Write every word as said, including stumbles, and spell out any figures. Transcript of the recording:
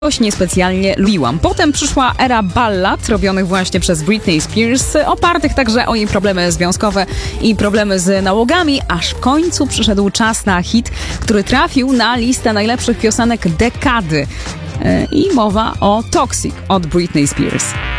niespecjalnie lubiłam. Potem przyszła era ballad robionych właśnie przez Britney Spears, opartych także o jej problemy związkowe i problemy z nałogami, aż w końcu przyszedł czas na hit, który trafił na listę najlepszych piosenek dekady. I mowa o Toxic od Britney Spears.